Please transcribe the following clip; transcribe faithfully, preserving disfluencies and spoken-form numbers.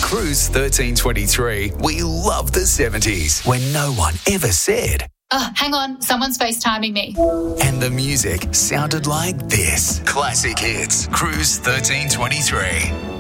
Cruise thirteen twenty-three, we love the seventies, when no one ever said. Oh, hang on, someone's FaceTiming me. And the music sounded like this. Classic hits. Cruise thirteen twenty-three.